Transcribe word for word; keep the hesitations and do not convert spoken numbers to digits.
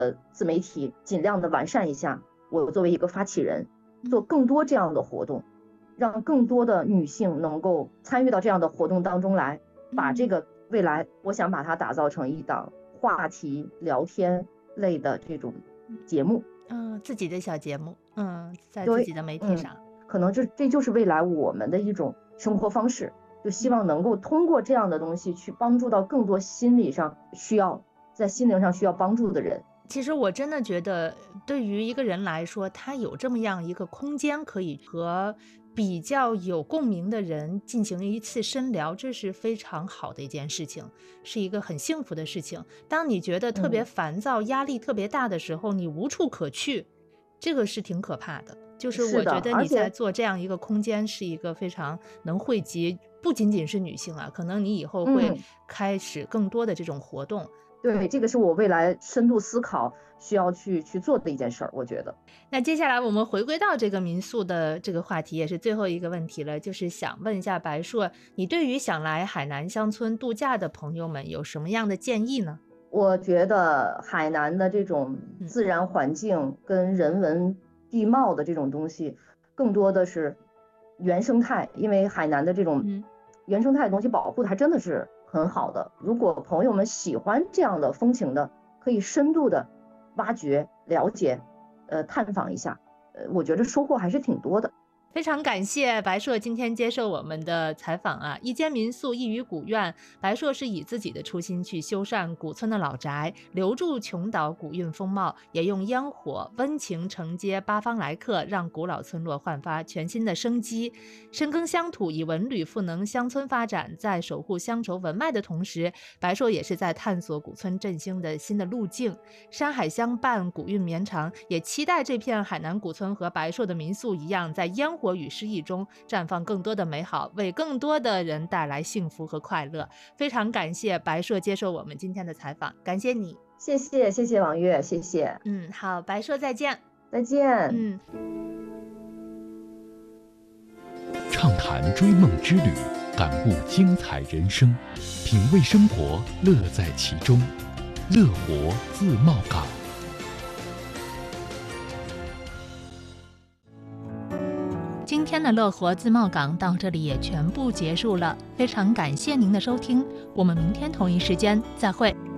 呃自媒体尽量的完善一下。我作为一个发起人，做更多这样的活动，让更多的女性能够参与到这样的活动当中来，把这个未来我想把它打造成一档话题聊天类的这种节目。 嗯，自己的小节目，嗯，在自己的媒体上， 嗯、可能这这就是未来我们的一种生活方式，就希望能够通过这样的东西去帮助到更多心理上需要在心灵上需要帮助的人。 其实我真的觉得，对于一个人来说，他有这么样一个空间，可以和比较有共鸣的人进行一次深聊，这是非常好的一件事情，是一个很幸福的事情。当你觉得特别烦躁、嗯、压力特别大的时候，你无处可去，这个是挺可怕的。就是我觉得你在做这样一个空间，是一个非常能惠及不仅仅是女性啊，可能你以后会开始更多的这种活动。 嗯对，这个是我未来深度思考需要去去做的一件事儿，我觉得。 那接下来我们回归到这个民宿的这个话题，也是最后一个问题了，就是想问一下白硕，你对于想来海南乡村度假的朋友们有什么样的建议呢？ 我觉得海南的这种自然环境跟人文地貌的这种东西，更多的是原生态，因为海南的这种原生态的东西保护的还真的是很好的。如果朋友们喜欢这样的风情的，可以深度的挖掘、了解、呃探访一下，呃，我觉得收获还是挺多的。 非常感谢白硕今天接受我们的采访啊！一间民宿一隅古苑，白硕是以自己的初心去修缮古村的老宅，留住琼岛古韵风貌，也用烟火温情承接八方来客，让古老村落焕发全新的生机。深耕乡土，以文旅赋能乡村发展，在守护乡愁文脉的同时，白硕也是在探索古村振兴的新的路径。山海相伴，古韵绵长，也期待这片海南古村和白硕的民宿一样，在烟火与诗意中绽放更多的美好，为更多的人带来幸福和快乐。非常感谢白硕接受我们今天的采访，感谢你。 谢谢，谢谢王月，谢谢。 嗯，好，白硕再见。 再见。 嗯。 畅谈追梦之旅，感悟精彩人生，品味生活，乐在其中。乐活自贸港。 今天的乐活自贸港到这里也全部结束了，非常感谢您的收听，我们明天同一时间再会。